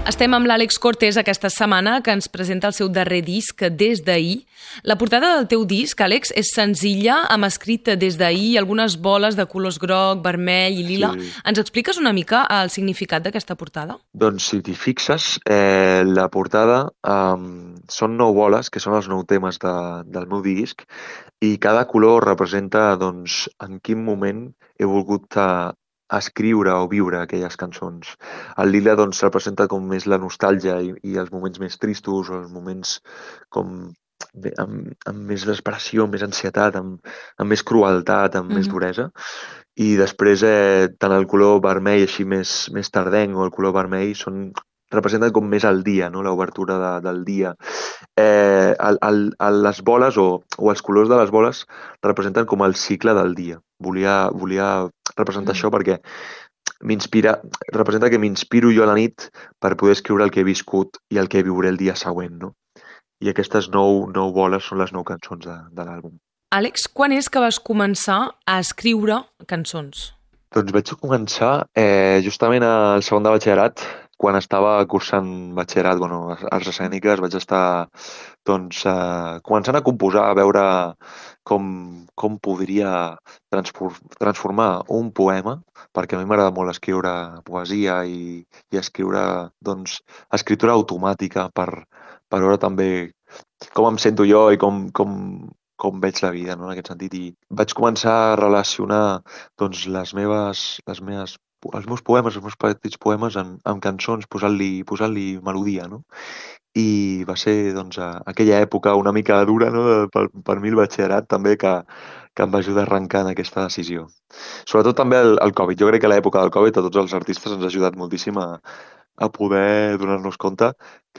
Estem amb l'Àlex Cortés aquesta setmana, que ens presenta el seu darrer disc, Des d'ahir. La portada del teu disc, Àlex, és senzilla, amb escrit des d'ahir, algunes boles de colors groc, vermell i lila. Sí. Ens expliques una mica el significat d'aquesta portada? Doncs si t'hi fixes, la portada són 9 boles, que són els 9 temes del meu disc, i cada color representa doncs, en quin moment he volgut escriure o viure aquelles cançons. El lila doncs, representa com més la nostàlgia i els moments més tristos, o els moments com amb més desesperació, amb més ansietat, amb més crueltat, amb més duresa. I després tant el color vermell així més tardenc o el color vermell representen com més el dia, no? L'obertura del dia. Les boles o els colors de les boles representen com el cicle del dia. Volia representar això perquè representa que m'inspiro jo a la nit per poder escriure el que he viscut i el que viuré el dia següent, no? I aquestes 9 boles són les 9 cançons de l'àlbum. Àlex, quan és que vas començar a escriure cançons? Doncs vaig començar justament al segon de batxillerat, quan estava cursant batxillerat, arts escèniques, vaig estar començant a composar, a veure com podria transformar un poema, perquè a mi m'agrada molt escriure poesia i escriure escriptura automàtica per veure també com em sento jo i com veig la vida, no? En aquest sentit. I vaig començar a relacionar els meus poemes, els meus petits poemes amb cançons, posant-li melodia, no? I va ser aquella època una mica dura, no? Per mi el batxillerat també que em va ajudar a arrencar en aquesta decisió. Sobretot també el Covid. Jo crec que l'època del Covid a tots els artistes ens ha ajudat moltíssim a poder donar-nos compte que